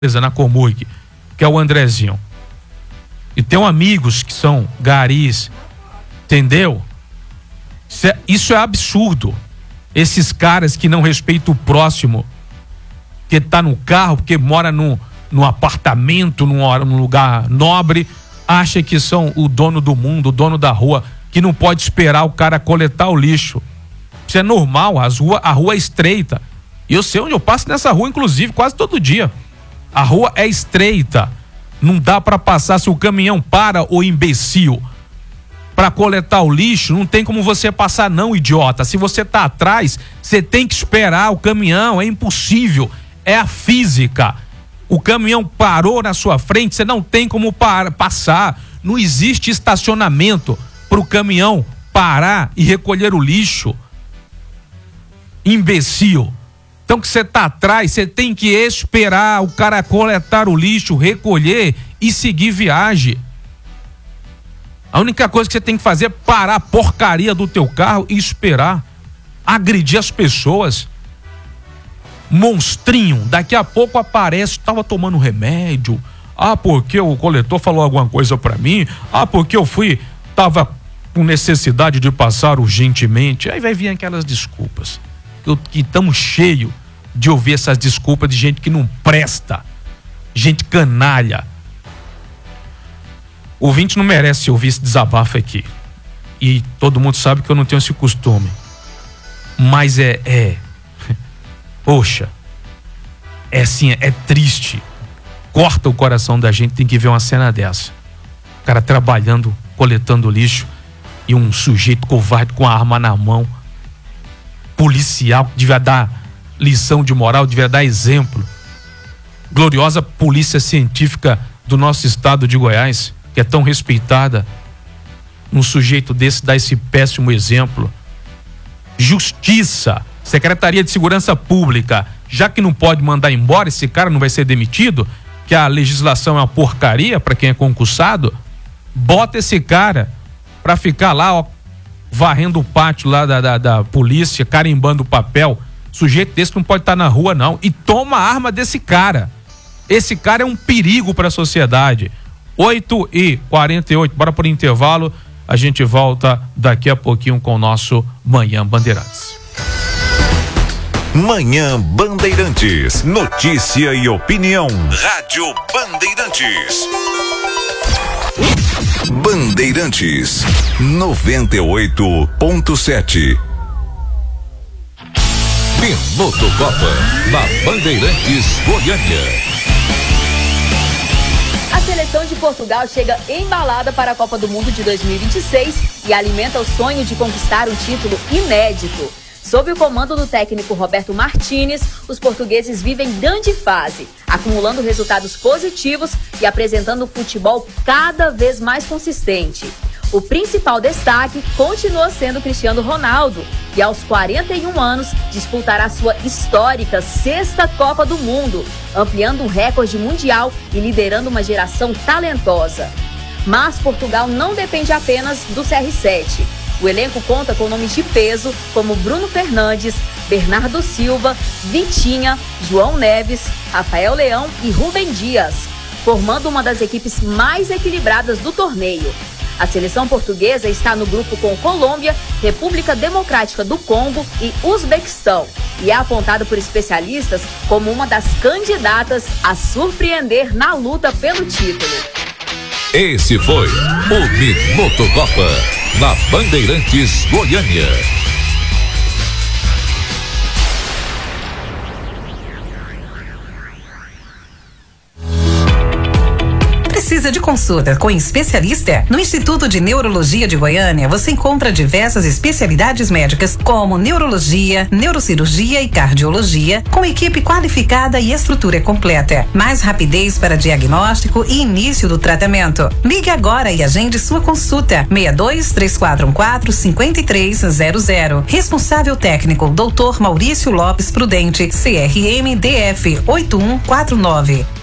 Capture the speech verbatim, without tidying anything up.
na Comurg, que é o Andrezinho. E tem amigos que são garis, entendeu? Isso é, isso é absurdo. Esses caras que não respeitam o próximo, que tá no carro, porque mora num, num apartamento, num, num lugar nobre, acha que são o dono do mundo, o dono da rua, que não pode esperar o cara coletar o lixo. Isso é normal, as rua, a rua é estreita. E eu sei onde eu passo nessa rua, inclusive, quase todo dia. A rua é estreita. Não dá para passar se o caminhão para, ô imbecil. Para coletar o lixo, não tem como você passar não, idiota. Se você tá atrás, você tem que esperar o caminhão, é impossível. É a física. O caminhão parou na sua frente, você não tem como par- passar. Não existe estacionamento pro caminhão parar e recolher o lixo. Imbecil. Então que você tá atrás, você tem que esperar o cara coletar o lixo, recolher e seguir viagem. A única coisa que você tem que fazer é parar a porcaria do teu carro e esperar. Agredir as pessoas. Monstrinho, daqui a pouco aparece, tava tomando remédio. Ah, porque o coletor falou alguma coisa pra mim. Ah, porque eu fui, tava com necessidade de passar urgentemente. Aí vai vir aquelas desculpas. Que estamos cheios de ouvir essas desculpas de gente que não presta, gente canalha. O ouvinte não merece ouvir esse desabafo aqui, e todo mundo sabe que eu não tenho esse costume, mas é, é poxa, é assim, é triste, corta o coração da gente. Tem que ver uma cena dessa, o cara trabalhando, coletando lixo, e um sujeito covarde com a arma na mão, policial, que devia dar lição de moral, devia dar exemplo. Gloriosa polícia científica do nosso estado de Goiás, que é tão respeitada, um sujeito desse dá esse péssimo exemplo. Justiça, Secretaria de Segurança Pública, já que não pode mandar embora, esse cara não vai ser demitido, que a legislação é uma porcaria para quem é concursado, bota esse cara para ficar lá, ó, varrendo o pátio lá da, da, da polícia, carimbando o papel. Sujeito desse não pode estar na rua, não. E toma a arma desse cara. Esse cara é um perigo para a sociedade. oito e quarenta e oito, bora por intervalo. A gente volta daqui a pouquinho com o nosso Manhã Bandeirantes. Manhã Bandeirantes. Notícia e opinião. Rádio Bandeirantes. Bandeirantes noventa e oito ponto sete. Minuto Copa na Bandeirantes Goiânia. A seleção de Portugal chega embalada para a Copa do Mundo de dois mil e vinte e seis e alimenta o sonho de conquistar um título inédito. Sob o comando do técnico Roberto Martínez, os portugueses vivem grande fase, acumulando resultados positivos e apresentando um futebol cada vez mais consistente. O principal destaque continua sendo Cristiano Ronaldo, que aos quarenta e um anos disputará sua histórica sexta Copa do Mundo, ampliando o recorde mundial e liderando uma geração talentosa. Mas Portugal não depende apenas do C R sete. O elenco conta com nomes de peso como Bruno Fernandes, Bernardo Silva, Vitinha, João Neves, Rafael Leão e Rubem Dias, formando uma das equipes mais equilibradas do torneio. A seleção portuguesa está no grupo com Colômbia, República Democrática do Congo e Uzbequistão e é apontada por especialistas como uma das candidatas a surpreender na luta pelo título. Esse foi o Minuto Copa na Bandeirantes Goiânia. Precisa de consulta com especialista? No Instituto de Neurologia de Goiânia, você encontra diversas especialidades médicas como neurologia, neurocirurgia e cardiologia, com equipe qualificada e estrutura completa. Mais rapidez para diagnóstico e início do tratamento. Ligue agora e agende sua consulta. seis dois, três quatro um quatro, cinco três zero zero. Responsável técnico, doutor Maurício Lopes Prudente, C R M D F oito um quatro nove.